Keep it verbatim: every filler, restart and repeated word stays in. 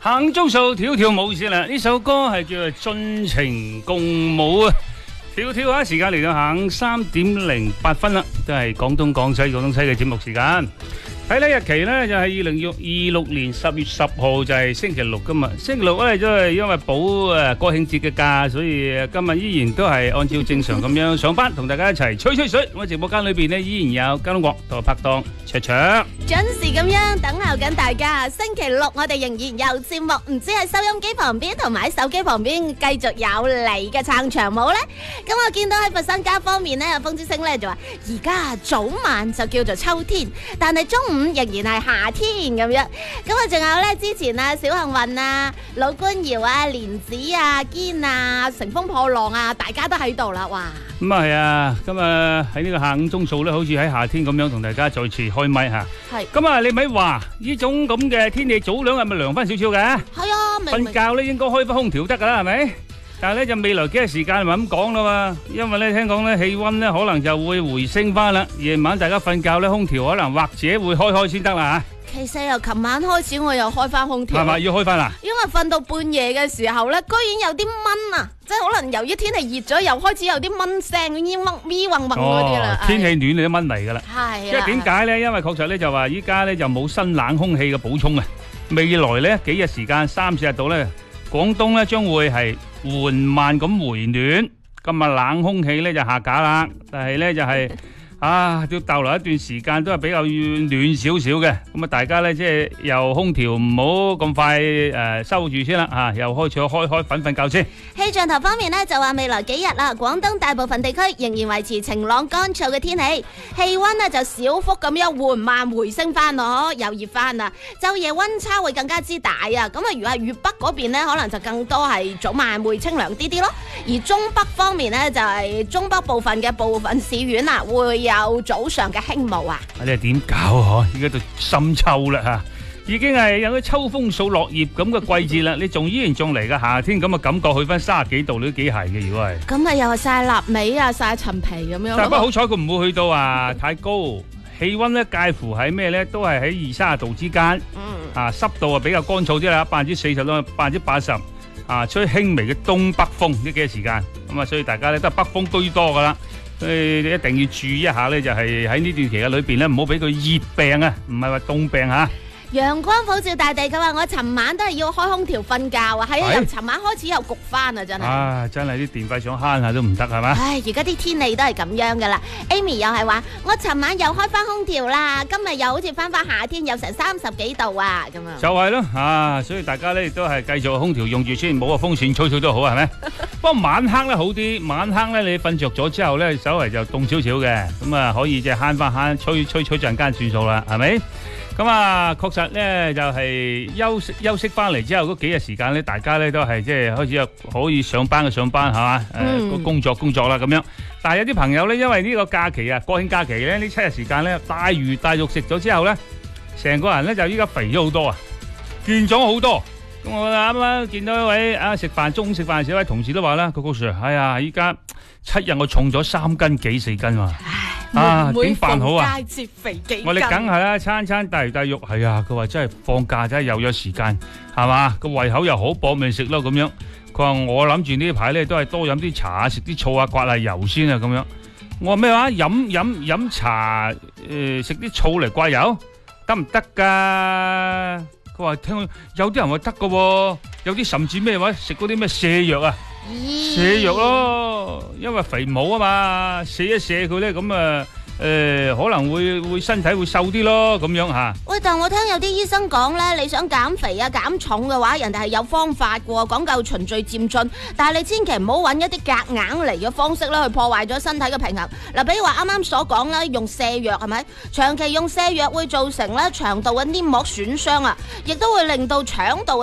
行中數跳跳舞先啦，呢首歌係叫做盡情共舞啊！跳跳下時間嚟到下午三點零八分啦，都係廣東廣西廣東西嘅節目時間。睇睇日期呢，就係二零二六年十月十號，就係星期六噶嘛。星期六咧都係因為補誒國慶節嘅假，所以今日依然都係按照正常咁樣上班，同大家一齊吹吹水。我直播間裏邊呢，依然有交通國同拍檔卓卓， 準時咁樣等候緊大家。星期六我哋仍然有節目，唔知喺收音機旁邊同埋喺手機旁邊繼續有你嘅撐場舞呢。咁我見到喺佛山家方面呢，風之星呢就話而家早晚就叫做秋天，但係中午仍然係夏天咁樣。咁啊，仲有咧之前啊，小幸運啊、老官窯啊、蓮子啊、堅啊、乘風破浪啊，大家都喺度啦，哇！ 咁啊係啊，今日喺呢個下午鐘數咧，好似喺夏天咁樣同大家再次開咪吓。 係。 咁啊，你咪話呢種咁嘅天氣，早兩日咪涼翻少少嘅？ 係啊，明明瞓覺咧應該開翻空調得噶啦，係咪？但係咧就未來幾日時間咪咁講啦嘛，因為咧聽講咧氣溫咧可能就會回升翻啦，夜晚大家瞓覺咧空調可能或者會開開先得啦吓。 其實由琴晚開始我又開翻空調， 係咪要開翻啦？ 因為瞓到半夜嘅時候咧，居然有啲蚊啊！即係可能由於天氣熱咗，又開始有啲蚊聲，嗰啲蚊咪嗡嗡嗰啲啦。 天氣暖你都蚊嚟噶啦。 係。 因為點解咧？因為確實咧就話依家咧就冇新冷空氣嘅補充啊。未來咧幾日時間三四日度咧，廣東咧將會係緩慢咁回暖。今日冷空氣咧就下架啦，但係咧就係。啊，要逗留一段時間都係比較暖少少嘅，咁啊大家咧即係由空調唔好咁快誒收住先啦吓，又開始開開瞓瞓覺先。 氣象台方面咧就話未來幾日啦，廣東大部分地區仍然維持晴朗乾燥嘅天氣，氣溫咧就小幅咁樣緩慢回升翻咯，又熱翻啦，晝夜溫差會更加之大啊！咁啊，如果係粵北嗰邊咧，可能就更多係早晚會清涼啲啲咯，而中北方面咧就係中北部分嘅部分市縣啊會有早上嘅輕霧啊！ 你係點搞啊？而家到深秋啦吓，已經係有啲秋風掃落葉咁嘅季節啦。你仲依然仲嚟嘅夏天咁嘅感覺，去翻三十幾度你都幾係嘅。如果係咁啊， 又係曬臘味啊，曬陳皮咁樣。 但係不過好彩佢唔會去到啊太高，氣溫咧介乎喺咩咧？都係喺二三十度之間。嗯。啊，濕度啊比較乾燥啲啦，百分之四十到百分之八十。啊，吹輕微嘅東北風呢幾日時間，咁啊，所以大家咧都係北風居多噶啦。所以你一定要注意一下咧，就係喺呢段期間裏邊咧，唔好俾佢熱病啊，唔係話凍病吓。 陽光普照大地，佢話我尋晚都係要開空調瞓覺啊，係啊，由尋晚開始又焗翻啊，真係。啊， 真係啲電費想慳下都唔得係嘛？ 唉，而家啲天氣都係咁樣噶啦。Amy 又係話我尋晚又開翻空調啦，今日又好似翻翻夏天，有成三十幾度啊，咁啊。 就係咯，啊，所以大家咧亦都係繼續空調用住先，冇個風扇吹吹都好係咪？不過晚黑咧好啲，晚黑咧你瞓着咗之後咧，稍為就凍少少嘅，咁啊可以即係慳翻慳，吹吹吹陣間算數啦，係咪？咁啊，確實咧就係休息休息翻嚟之後嗰幾日時間咧，大家咧都係即係開始可以上班嘅上班係嘛，誒個工作工作啦咁樣。但係有啲朋友咧，因為呢個假期啊，國慶假期咧呢七日時間咧，大魚大肉食咗之後咧，成個人咧就依家肥咗好多啊，健咗好多。咁我啱啱見到一位啊食飯中午食飯嘅時，一位同事都話啦，佢高 Sir，哎呀依家七日我重咗三斤幾四斤嘛。啊，點辦好啊？我哋梗係啦，餐餐大魚大肉，係啊！佢話真係放假真係又有時間，係嘛？個胃口又好，搏命食咯咁樣。佢話我諗住呢排咧都係多飲啲茶，食啲醋啊，刮下油先啊咁樣。我話咩話？飲飲飲茶，誒食啲醋嚟刮油得唔得噶？佢話聽有啲人話得噶，有啲甚至咩話食嗰啲咩瀉藥啊。瀉藥咯，因為肥冇啊嘛，瀉一瀉佢咧，咁啊誒可能會會身體會瘦啲咯，咁樣吓。喂，但我聽有啲醫生講咧，你想減肥啊減重嘅話，人哋係有方法嘅，講究循序漸進。但係你千祈唔好揾一啲夾硬嚟嘅方式咧，去破壞咗身體嘅平衡。嗱，比如話啱啱所講啦，用瀉藥係咪？長期用瀉藥會造成咧腸道嘅黏膜損傷啊，亦都會令到腸道